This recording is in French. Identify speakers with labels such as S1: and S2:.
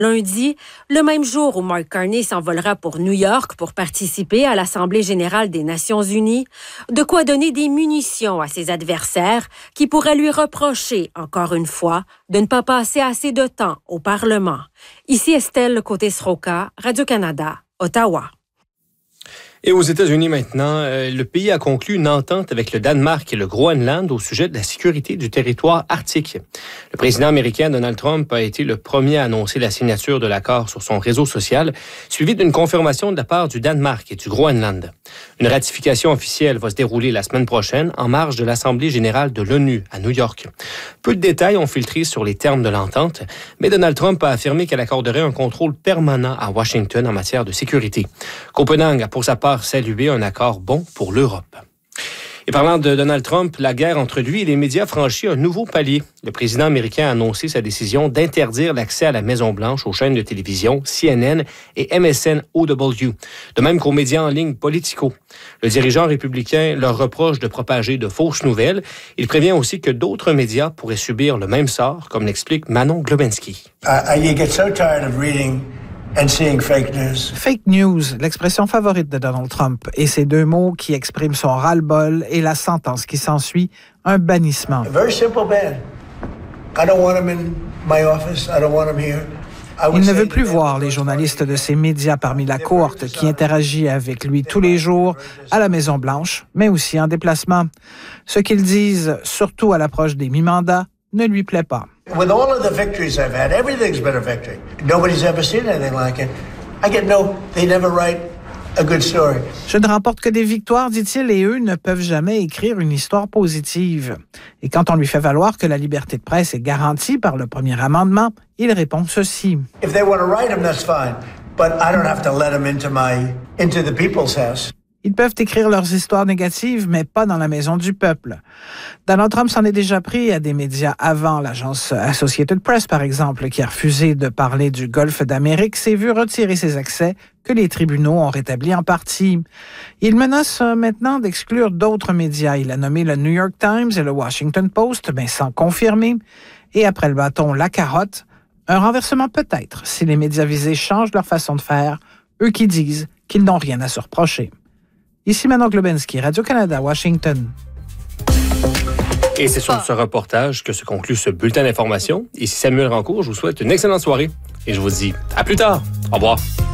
S1: Lundi, le même jour où Mark Carney s'envolera pour New York pour participer à l'Assemblée générale des Nations unies, de quoi donner des munitions à ses adversaires qui pourraient lui reprocher, encore une fois, de ne pas passer assez de temps au Parlement. Ici Estelle Côté-Sroka, Radio-Canada, Ottawa.
S2: Et aux États-Unis maintenant, le pays a conclu une entente avec le Danemark et le Groenland au sujet de la sécurité du territoire arctique. Le président américain Donald Trump a été le premier à annoncer la signature de l'accord sur son réseau social, suivi d'une confirmation de la part du Danemark et du Groenland. Une ratification officielle va se dérouler la semaine prochaine en marge de l'Assemblée générale de l'ONU à New York. Peu de détails ont filtré sur les termes de l'entente, mais Donald Trump a affirmé qu'elle accorderait un contrôle permanent à Washington en matière de sécurité. Copenhague a pour sa part salué un accord bon pour l'Europe. Et parlant de Donald Trump, la guerre entre lui et les médias franchit un nouveau palier. Le président américain a annoncé sa décision d'interdire l'accès à la Maison-Blanche aux chaînes de télévision CNN et MSNBC, de même qu'aux médias en ligne Politico. Le dirigeant républicain leur reproche de propager de fausses nouvelles. Il prévient aussi que d'autres médias pourraient subir le même sort, comme l'explique Manon Globensky.
S3: You get so tired of reading and seeing fake news.
S4: Fake news, l'expression favorite de Donald Trump, et ces deux mots qui expriment son ras-le-bol et la sentence qui s'ensuit, un bannissement.
S3: A very simple ban. I don't want him in my office. I don't want him here.
S4: Il ne veut plus voir les journalistes de ces médias parmi la cohorte qui interagit avec lui tous les jours à la Maison-Blanche, mais aussi en déplacement. Ce qu'ils disent, surtout à l'approche des mi-mandats, ne lui plaît pas.
S3: With all of the victories I've had, everything's been a victory. Nobody's ever seen anything like it. They never write a good story.
S4: Je ne remporte que des victoires, dit-il, et eux ne peuvent jamais écrire une histoire positive. Et quand on lui fait valoir que la liberté de presse est garantie par le premier amendement, il répond ceci.
S3: If they want to write them, that's fine. But I don't have to let them into the people's house.
S4: Ils peuvent écrire leurs histoires négatives, mais pas dans la maison du peuple. Donald Trump s'en est déjà pris à des médias avant. L'agence Associated Press, par exemple, qui a refusé de parler du Golfe d'Amérique, s'est vu retirer ses accès que les tribunaux ont rétablis en partie. Il menace maintenant d'exclure d'autres médias. Il a nommé le New York Times et le Washington Post, mais sans confirmer. Et après le bâton, la carotte. Un renversement peut-être si les médias visés changent leur façon de faire, eux qui disent qu'ils n'ont rien à se reprocher. Ici Manon Globensky, Radio-Canada, Washington.
S2: Et c'est sur ce reportage que se conclut ce bulletin d'information. Ici Samuel Rancourt, je vous souhaite une excellente soirée et je vous dis à plus tard. Au revoir.